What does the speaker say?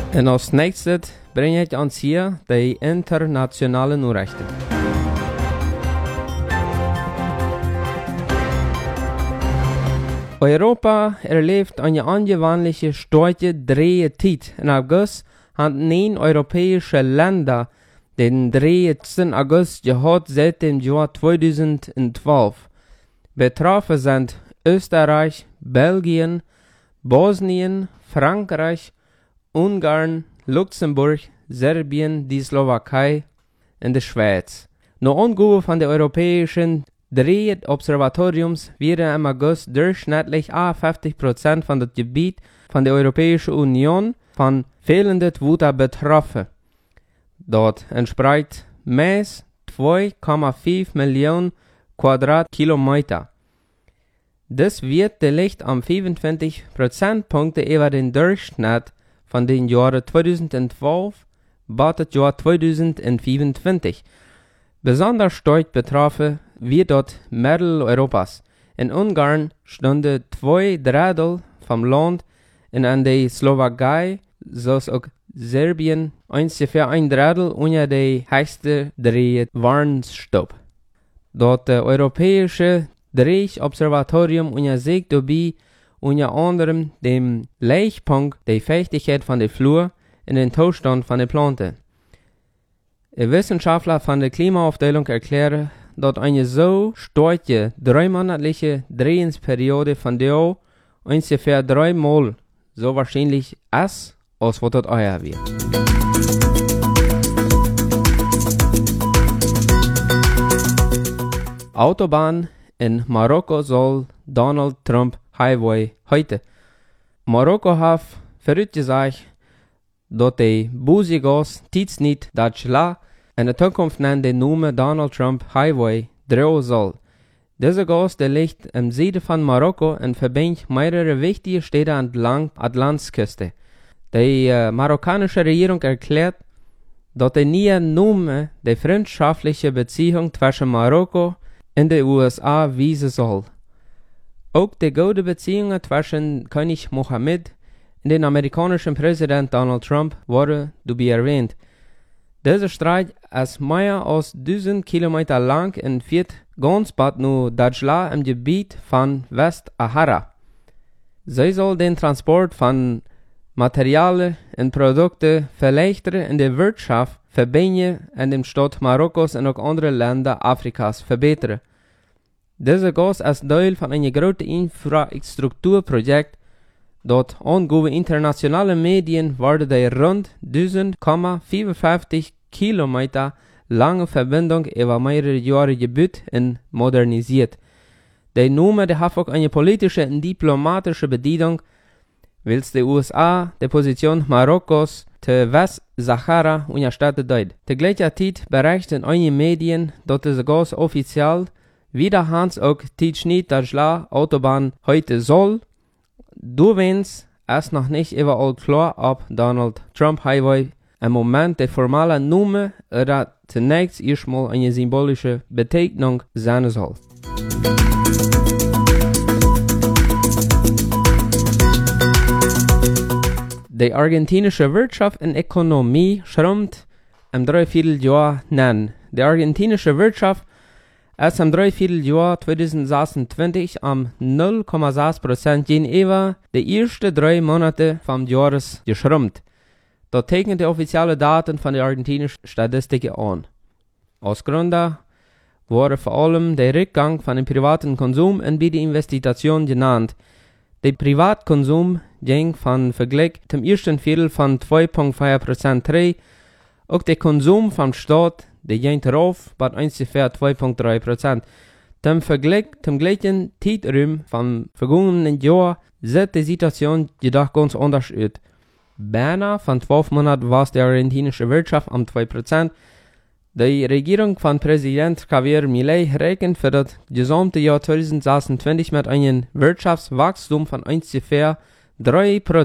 En als nächstes bringe ich uns hier die internationalen Nachrichten. Europa erlebt eine ungewöhnliche starke Drehzeit. In August haben 9 europäische Länder den 13. August gehabt seit dem Jahr 2012. Betroffen sind Österreich, Belgien, Bosnien, Frankreich, Ungarn, Luxemburg, Serbien, die Slowakei und die Schweiz. Nach Angaben von der Europäischen Drehobservatoriums werden im August durchschnittlich 50% von dem Gebiet von der Europäischen Union von fehlender Wetter betroffen. Dort entspricht mehr 2,5 Millionen Quadratkilometer. Das wird liegt am 25 Prozentpunkte über den Durchschnitt von den Jahren 2012 bis das Jahr 2025. Besonders stark betroffen wird dort Mitteleuropas. In Ungarn stunden 2/3 vom Land und in der Slowakei, so auch Serbien, ungefähr 1/3 unter der höchste Drehwarnstufe. Dort der Europäische Drehobservatorium untersucht dabei unter anderem den Lichtpunkt der Feuchtigkeit von der Flur und den Zustand von der Pflanze. Ein Wissenschaftler von der Klimaaufteilung erklärt, dass eine so starke 3-monatliche Drehungsperiode von der ungefähr 3-mal so wahrscheinlich ist, als was das euer wird. Autobahn in Marokko soll Donald Trump Highway heute. Marokko hat vorausgesagt, dass die Busigos tiets nicht das Schla in der Zukunft den Namen Donald Trump Highway drehen soll. Dieser Gas liegt im Süden von Marokko und verbindet mehrere wichtige Städte entlang der Atlantikküste. Die marokkanische Regierung erklärt, dass der neue Name die freundschaftliche Beziehung zwischen Marokko und den USA weisen soll. Auch die gute Beziehungen zwischen König Mohammed und dem amerikanischen Präsident Donald Trump wurden dabei erwähnt. Dieser Streit ist mehr als 1000 Kilometer lang und führt ganz bald nur Dajla im Gebiet von Westsahara. Sie soll den Transport von Materialien und Produkten verleichtern und die Wirtschaft verbinden in den Stadt Marokkos und auch andere Länder Afrikas verbessern. Dieser Gas ist Teil von einem großen Infrastrukturprojekt. Dort angeben internationale Medien wurde die rund 1000,55 Kilometer lange Verbindung über mehrere Jahre gebaut und modernisiert. Die Nummer hat auch eine politische und diplomatische Bedeutung, weil die USA die Position Marokkos zu Westsahara unterstützt hat. Zur gleichen Zeit berichten einige Medien, dass das Gas offiziell wiederhans auch die Dajla-Autobahn heute soll. Durchwens ist noch nicht überall klar, ob Donald Trump Highway im Moment die formale Nummer oder zunächst erstmal eine symbolische Bezeichnung sein soll. Die argentinische Wirtschaft und Ökonomie schrumpft im Dreivierteljahr nennen. Die argentinische Wirtschaft ist im Dreivierteljahr 2026 am 0,6% gegenüber die ersten 3 Monate vom Jahres geschrumpft. Dort zeigen die offiziellen Daten von der argentinischen Statistik an. Aus Gründen wurde vor allem der Rückgang von dem privaten Konsum und bei der Investition genannt. Der Privatkonsum ging von Vergleich zum ersten Viertel von 2,4% zurück. Auch der Konsum vom Staat, der ging darauf bei ungefähr 2,3%. Zum Vergleich zum gleichen Zeitraum vom vergangenen Jahr sieht die Situation jedoch ganz anders aus. Beinahe von 12 Monaten war die argentinische Wirtschaft um 2%. Die Regierung von Präsident Javier Milei rechnet für das gesamte Jahr 2026 mit einem Wirtschaftswachstum von ungefähr 3%.